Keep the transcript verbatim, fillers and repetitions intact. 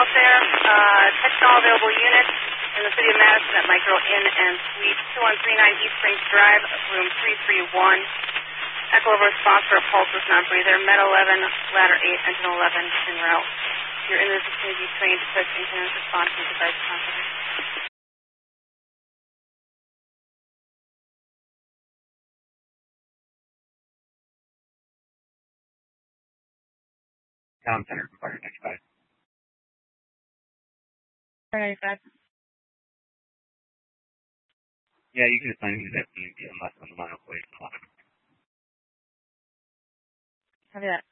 out there. Uh, text all available units in the city of Madison at Micro Inn and Suite, two one three nine East Springs Drive, room three three one. Echo over response for a pulseless non-breather. Med eleven, ladder eight, engine eleven, en route. You're in this vicinity, trained to push incident response to device confidence. Town Center, Fire ninety-five. Fire ninety-five. Yeah, you can assign use that P M P less than a mile away from the line. Copy that.